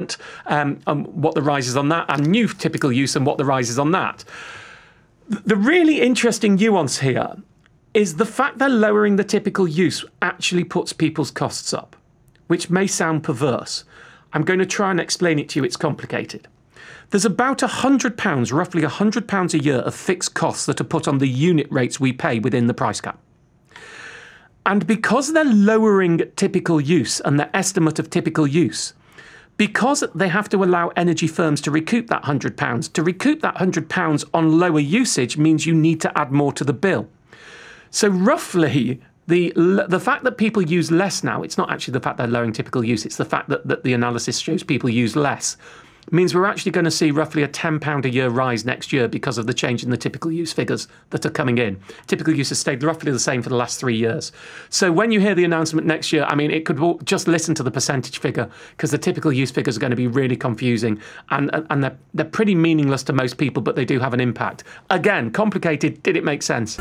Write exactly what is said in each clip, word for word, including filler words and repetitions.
plant, um, and what the rise is on that, and new typical use and what the rise is on that. The really interesting nuance here is the fact they're lowering the typical use actually puts people's costs up, which may sound perverse. I'm going to try and explain it to you. It's complicated. There's about one hundred pounds, roughly one hundred pounds a year of fixed costs that are put on the unit rates we pay within the price cap. And because they're lowering typical use and their estimate of typical use, because they have to allow energy firms to recoup that one hundred pounds, to recoup that one hundred pounds on lower usage means you need to add more to the bill. So roughly, the the fact that people use less now, it's not actually the fact they're lowering typical use, it's the fact that, that the analysis shows people use less, means we're actually going to see roughly a ten pounds a year rise next year because of the change in the typical use figures that are coming in. Typical use has stayed roughly the same for the last three years. So when you hear the announcement next year, I mean, it could just listen to the percentage figure, because the typical use figures are going to be really confusing, and, and they're, they're pretty meaningless to most people, but they do have an impact. Again, complicated. Did it make sense?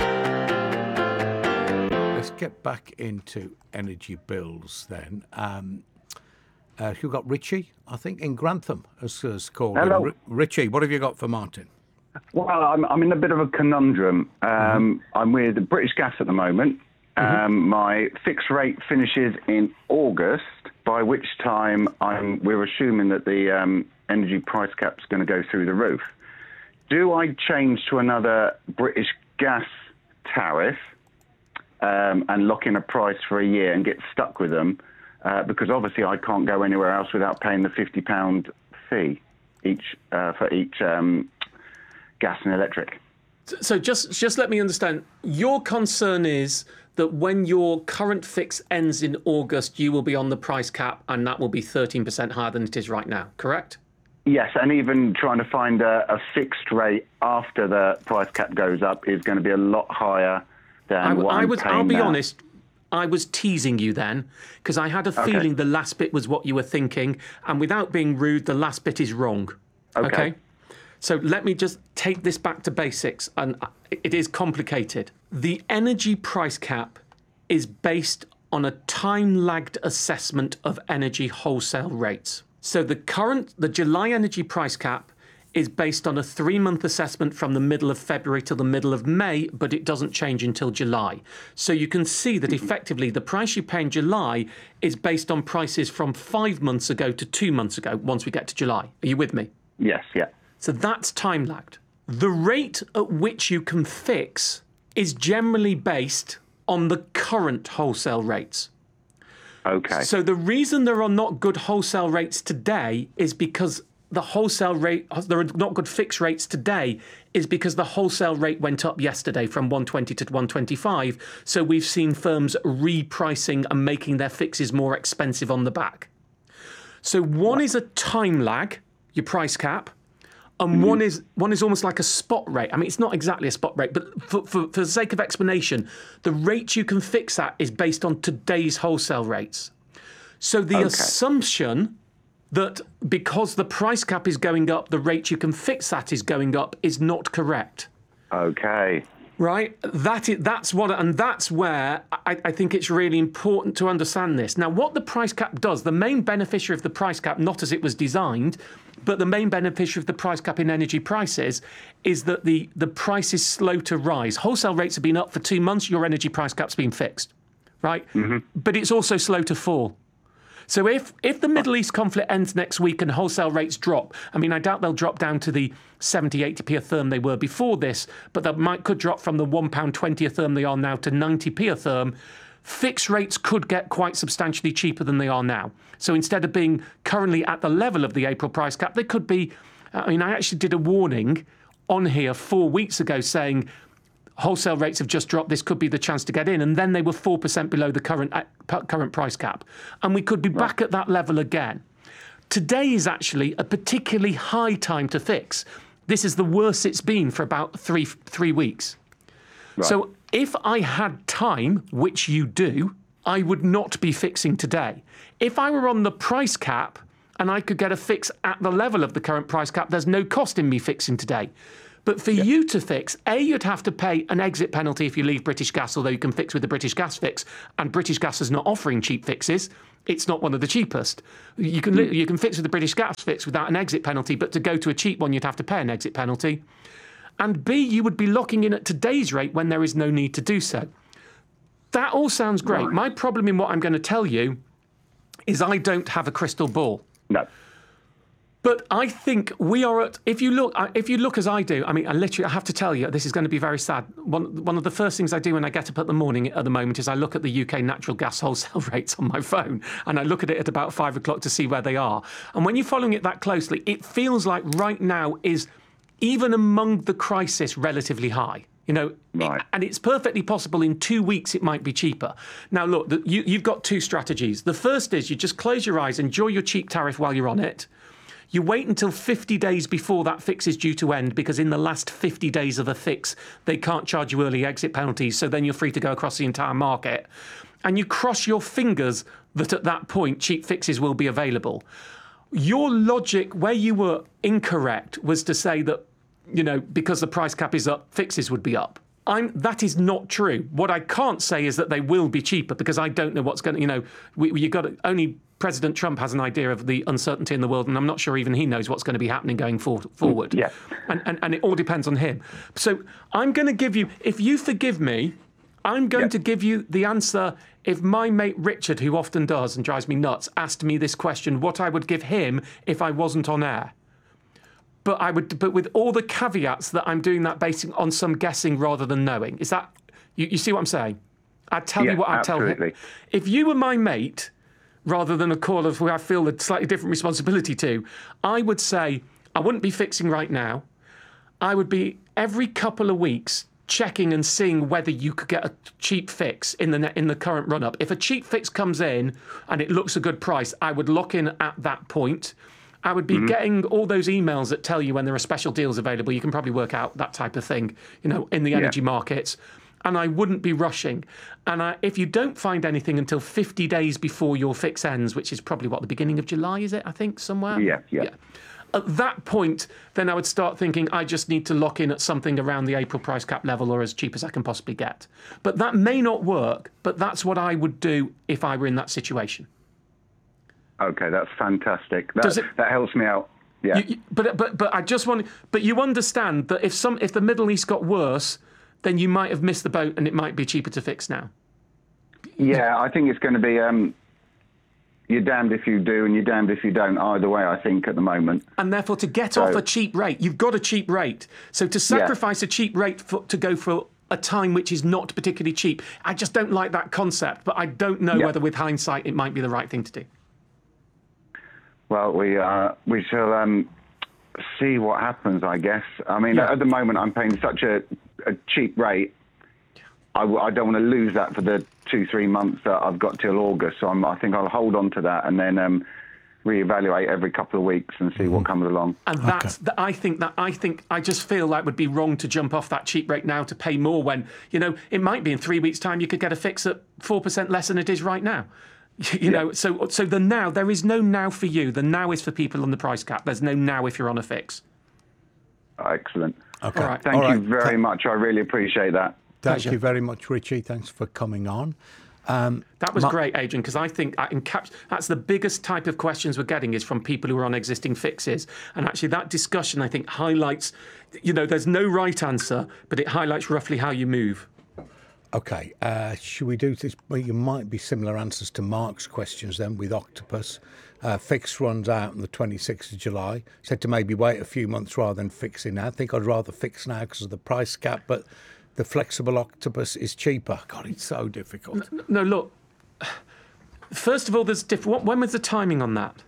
Let's get back into energy bills then. Um, Uh, you've got Richie, I think, in Grantham, as, as called. Hello. R- Richie, what have you got for Martin? Well, I'm, I'm in a bit of a conundrum. Um, mm-hmm. I'm with British Gas at the moment. Mm-hmm. Um, my fixed rate finishes in August, by which time I'm, we're assuming that the um, energy price cap's going to go through the roof. Do I change to another British Gas tariff um, and lock in a price for a year and get stuck with them? Uh, because obviously I can't go anywhere else without paying the fifty pounds fee each uh, for each um, gas and electric. So just just let me understand. Your concern is that when your current fix ends in August, you will be on the price cap, and that will be thirteen percent higher than it is right now, correct? Yes, and even trying to find a, a fixed rate after the price cap goes up is going to be a lot higher than I, what I I'm was, paying I'll be now. honest. I was teasing you then, because I had a Okay. feeling the last bit was what you were thinking, and without being rude, the last bit is wrong. Okay. Okay? So let me just take this back to basics, and it is complicated. The energy price cap is based on a time-lagged assessment of energy wholesale rates. So the current, the July energy price cap is based on a three-month assessment from the middle of February till the middle of May, but it doesn't change until July. So you can see that effectively the price you pay in July is based on prices from five months ago to two months ago once we get to July. Are you with me? Yes, yeah. So that's time-lagged. The rate at which you can fix is generally based on the current wholesale rates. Okay. So the reason there are not good wholesale rates today is because the wholesale rate, there are not good fixed rates today, is because the wholesale rate went up yesterday from one twenty to one twenty-five. So we've seen firms repricing and making their fixes more expensive on the back. So one is a time lag, your price cap, and mm-hmm. one is one is almost like a spot rate. I mean, it's not exactly a spot rate, but for, for, for the sake of explanation, the rate you can fix at is based on today's wholesale rates. So the Okay. assumption that because the price cap is going up, the rate you can fix that is going up is not correct. Okay. Right? That is, that's what, and that's where I, I think it's really important to understand this. Now, what the price cap does, the main beneficiary of the price cap, not as it was designed, but the main beneficiary of the price cap in energy prices is that the, the price is slow to rise. Wholesale rates have been up for two months, your energy price cap's been fixed, right? Mm-hmm. But it's also slow to fall. So if, if the Middle East conflict ends next week and wholesale rates drop, I mean, I doubt they'll drop down to the seventy, eighty p a therm they were before this, but they might could drop from the one pound twenty a therm they are now to ninety p a therm. Fixed rates could get quite substantially cheaper than they are now. So instead of being currently at the level of the April price cap, they could be, I mean, I actually did a warning on here four weeks ago saying wholesale rates have just dropped, this could be the chance to get in, and then they were four percent below the current uh, current price cap. And we could be right. back at that level again. Today is actually a particularly high time to fix. This is the worst it's been for about three three weeks. Right. So if I had time, which you do, I would not be fixing today. If I were on the price cap and I could get a fix at the level of the current price cap, there's no cost in me fixing today. But for yeah. you to fix, A, you'd have to pay an exit penalty if you leave British Gas, although you can fix with the British Gas fix, and British Gas is not offering cheap fixes. it's not one of the cheapest. You can you can fix with the British Gas fix without an exit penalty, but to go to a cheap one, you'd have to pay an exit penalty. And B, you would be locking in at today's rate when there is no need to do so. That all sounds great. Right. My problem in what I'm going to tell you is I don't have a crystal ball. No. But I think we are at, if you look, if you look as I do, I mean, I literally, I have to tell you, this is going to be very sad. One, one of the first things I do when I get up at the morning at the moment is I look at the U K natural gas wholesale rates on my phone, and I look at it at about five o'clock to see where they are. And when you're following it that closely, it feels like right now is, even among the crisis, relatively high. You know, right. And it's perfectly possible in two weeks it might be cheaper. Now, look, the, you, you've got two strategies. The first is you just close your eyes, enjoy your cheap tariff while you're on it. You wait until fifty days before that fix is due to end, because in the last fifty days of a fix, they can't charge you early exit penalties, so then you're free to go across the entire market. And you cross your fingers that at that point, cheap fixes will be available. Your logic, where you were incorrect, was to say that, you know, because the price cap is up, fixes would be up. I'm, that is not true. What I can't say is that they will be cheaper, because I don't know what's going to, you know, we, you got to, only President Trump has an idea of the uncertainty in the world, and I'm not sure even he knows what's going to be happening going for, forward. Yeah. And, and, and it all depends on him. So I'm going to give you, if you forgive me, I'm going yeah. to give you the answer. If my mate Richard, who often does and drives me nuts, asked me this question, what I would give him if I wasn't on air. But I would, but with all the caveats that I'm doing that based on some guessing rather than knowing. Is that, you, you see what I'm saying? I'd tell yeah, you what I'd absolutely. tell him. If you were my mate, rather than a caller who I feel a slightly different responsibility to, I would say I wouldn't be fixing right now. I would be every couple of weeks checking and seeing whether you could get a cheap fix in the in the current run-up. If a cheap fix comes in and it looks a good price, I would lock in at that point. I would be mm-hmm. getting all those emails that tell you when there are special deals available. You can probably work out that type of thing, you know, in the energy yeah. markets. And I wouldn't be rushing. And I, if you don't find anything until fifty days before your fix ends, which is probably, what, the beginning of July, is it, I think, somewhere? Yeah, yeah. yeah. At that point, then I would start thinking I just need to lock in at something around the April price cap level, or as cheap as I can possibly get. But that may not work, but that's what I would do if I were in that situation. Okay, that's fantastic. That, it, that helps me out. Yeah. You, you, but but but I just want. But you understand that if some if the Middle East got worse, then you might have missed the boat, and it might be cheaper to fix now. Yeah, I think it's going to be. Um, you're damned if you do, and you're damned if you don't. Either way, I think at the moment. And therefore, to get so, off a cheap rate, you've got a cheap rate. So to sacrifice yeah. a cheap rate for, to go for a time which is not particularly cheap, I just don't like that concept. But I don't know yeah. whether, with hindsight, it might be the right thing to do. Well, we uh, we shall um, see what happens, I guess. I mean, yeah. at the moment, I'm paying such a, a cheap rate. I, w- I don't want to lose that for the two, three months that I've got till August. So I'm, I think I'll hold on to that and then um, reevaluate every couple of weeks and see mm-hmm. what comes along. And that's, okay. I think that I think I just feel that would be wrong to jump off that cheap rate now to pay more when, you know, it might be in three weeks' time you could get a fix at four percent less than it is right now. You yeah. know, so so the now, there is no now for you. The now is for people on the price cap. There's no now if you're on a fix. Excellent. Okay. All right. Thank All right. you very Th- much. I really appreciate that. Thank Pleasure. you very much, Richie. Thanks for coming on. Um, that was Ma- great, Adrian, because I think I encaps- that's the biggest type of questions we're getting is from people who are on existing fixes. And actually that discussion, I think, highlights, you know, there's no right answer, but it highlights roughly how you move. Okay, uh, should we do this? Well, you might be similar answers to Mark's questions then with Octopus. Uh, fix runs out on the twenty-sixth of July. Said to maybe wait a few months rather than fixing now. I think I'd rather fix now because of the price cap, but the flexible Octopus is cheaper. God, it's so difficult. No, no look, first of all, there's diff- when was the timing on that?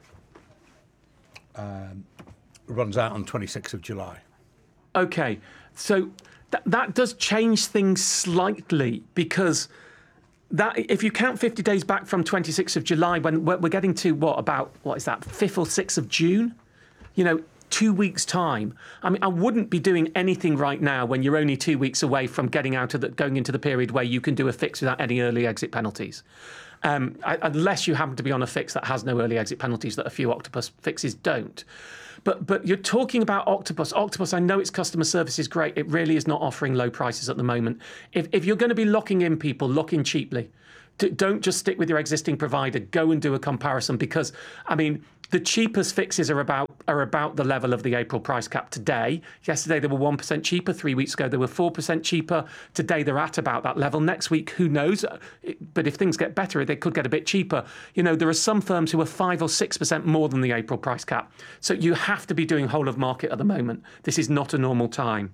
Um, runs out on twenty-sixth of July. Okay, so th- that does change things slightly because that if you count fifty days back from twenty-sixth of July, when we're, we're getting to what about what is that fifth or sixth of June? You know, two weeks time. I mean, I wouldn't be doing anything right now when you're only two weeks away from getting out of the going into the period where you can do a fix without any early exit penalties. Um, I, unless you happen to be on a fix that has no early exit penalties that a few Octopus fixes don't. But but you're talking about Octopus. Octopus, I know its customer service is great. It really is not offering low prices at the moment. If if you're going to be locking in people, lock in cheaply. D- don't just stick with your existing provider. Go and do a comparison because, I mean, the cheapest fixes are about are about the level of the April price cap today. Yesterday, they were one percent cheaper. Three weeks ago, they were four percent cheaper. Today, they're at about that level. Next week, who knows? But if things get better, they could get a bit cheaper. You know, there are some firms who are five or six percent more than the April price cap. So you have to be doing whole of market at the moment. This is not a normal time.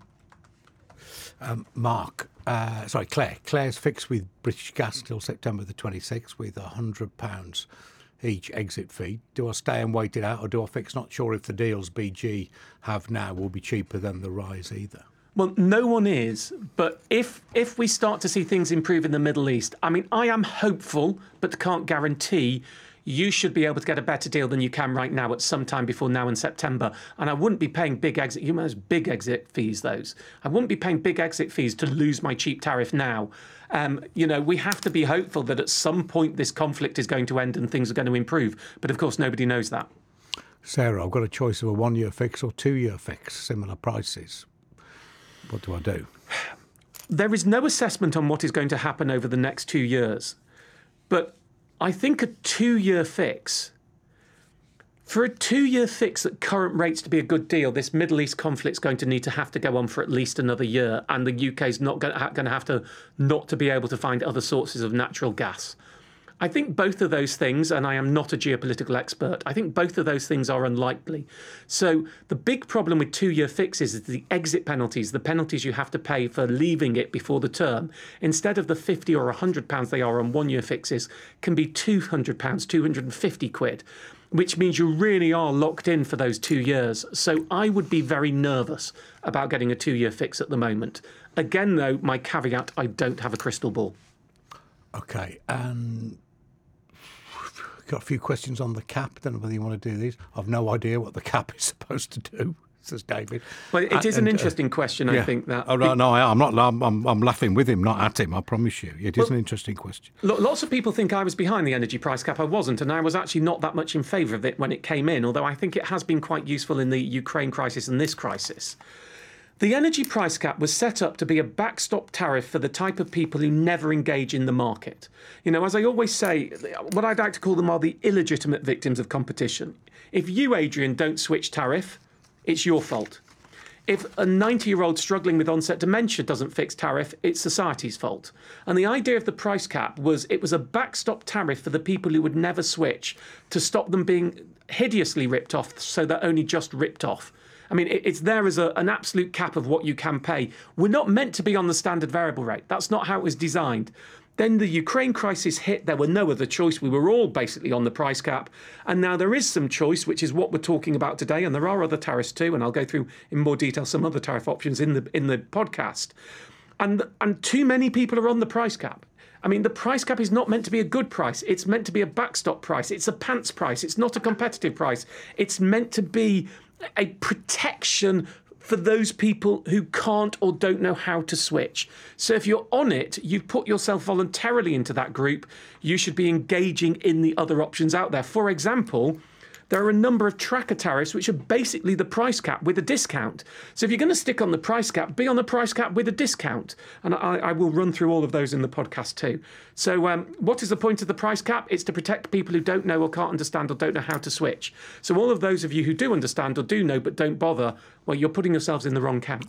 Um, Mark, uh, sorry, Claire. Claire's fixed with British Gas till September the twenty-sixth with one hundred pounds each exit fee. Do I stay and wait it out, or do I fix? Not sure if the deals B G have now will be cheaper than the rise either. Well, no one is, but if if we start to see things improve in the Middle East, I mean, I am hopeful, but can't guarantee you should be able to get a better deal than you can right now at some time before now in September. And I wouldn't be paying big exit, you know, those big exit fees, those. I wouldn't be paying big exit fees to lose my cheap tariff now. Um, you know, we have to be hopeful that at some point this conflict is going to end and things are going to improve. But of course, nobody knows that. Sarah, I've got a choice of a one-year fix or two-year fix, similar prices. What do I do? There is no assessment on what is going to happen over the next two years. But I think a two-year fix, for a two-year fix at current rates to be a good deal, this Middle East conflict's going to need to have to go on for at least another year, and the U K's not going to have to not to be able to find other sources of natural gas. I think both of those things, and I am not a geopolitical expert, I think both of those things are unlikely. So the big problem with two-year fixes is the exit penalties, the penalties you have to pay for leaving it before the term. Instead of the fifty or one hundred pounds they are on one-year fixes, can be two hundred pounds, two hundred fifty quid, which means you really are locked in for those two years. So I would be very nervous about getting a two-year fix at the moment. Again, though, my caveat, I don't have a crystal ball. Okay, and got a few questions on the cap. Don't know whether you want to do these. I've no idea what the cap is supposed to do, says David. Well, it and, is an and, interesting uh, question, yeah. I think. that. Oh, no, no I, I'm not. I'm, I'm, I'm laughing with him, not at him, I promise you. It is well, an interesting question. Lots of people think I was behind the energy price cap. I wasn't, and I was actually not that much in favour of it when it came in, although I think it has been quite useful in the Ukraine crisis and this crisis. The energy price cap was set up to be a backstop tariff for the type of people who never engage in the market. You know, as I always say, what I'd like to call them are the illegitimate victims of competition. If you, Adrian, don't switch tariff, it's your fault. If a ninety-year-old struggling with onset dementia doesn't fix tariff, it's society's fault. And the idea of the price cap was it was a backstop tariff for the people who would never switch to stop them being hideously ripped off, so they're only just ripped off. I mean, it's there as a, an absolute cap of what you can pay. We're not meant to be on the standard variable rate. That's not how it was designed. Then the Ukraine crisis hit. There were no other choice. We were all basically on the price cap. And now there is some choice, which is what we're talking about today. And there are other tariffs too. And I'll go through in more detail some other tariff options in the in the podcast. And, and too many people are on the price cap. I mean, the price cap is not meant to be a good price. It's meant to be a backstop price. It's a pants price. It's not a competitive price. It's meant to be a protection for those people who can't or don't know how to switch. So if you're on it, you've put yourself voluntarily into that group. You should be engaging in the other options out there. For example, there are a number of tracker tariffs which are basically the price cap with a discount. So if you're going to stick on the price cap, be on the price cap with a discount. And I, I will run through all of those in the podcast too. So um, what is the point of the price cap? It's to protect people who don't know or can't understand or don't know how to switch. So all of those of you who do understand or do know but don't bother, well, you're putting yourselves in the wrong camp.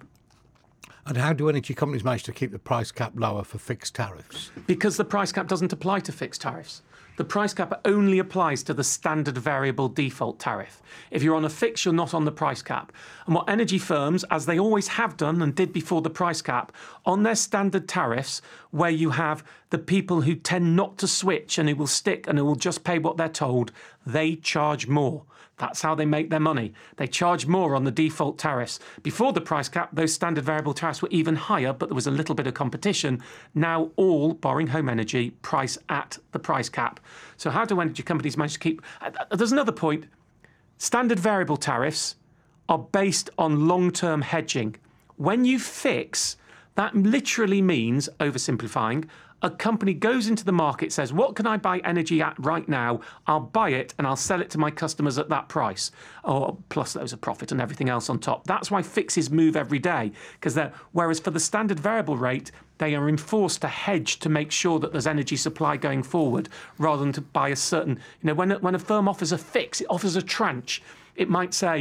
And how do energy companies manage to keep the price cap lower for fixed tariffs? Because the price cap doesn't apply to fixed tariffs. The price cap only applies to the standard variable default tariff. If you're on a fix, you're not on the price cap. And what energy firms, as they always have done and did before the price cap, on their standard tariffs, where you have the people who tend not to switch and who will stick and who will just pay what they're told, they charge more. That's how they make their money. They charge more on the default tariffs. Before the price cap, those standard variable tariffs were even higher, but there was a little bit of competition. Now all, barring home energy, price at the price cap. So how do energy companies manage to keep... There's another point. Standard variable tariffs are based on long-term hedging. When you fix, that literally means, oversimplifying, A company goes into the market, says, what can I buy energy at right now? I'll buy it and I'll sell it to my customers at that price, or plus loads of profit and everything else on top. That's why fixes move every day, because whereas for the standard variable rate, they are enforced to hedge to make sure that there's energy supply going forward, rather than to buy a certain, you know, when, when a firm offers a fix, it offers a tranche. It might say,